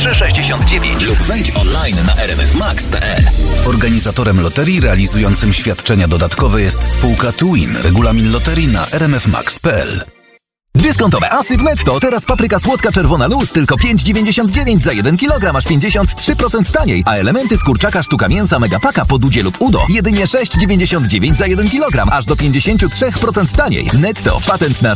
369 lub wejdź online na rmfmax.pl. Organizatorem loterii realizującym świadczenia dodatkowe jest spółka Twin. Regulamin loterii na rmfmax.pl. Dyskontowe asy w Netto. Teraz papryka słodka czerwona luz tylko 5,99 za 1 kg, aż 53% taniej. A elementy z kurczaka sztuka mięsa Megapaka pod udzie lub udo jedynie 6,99 za 1 kg, aż do 53% taniej. Netto. Patent na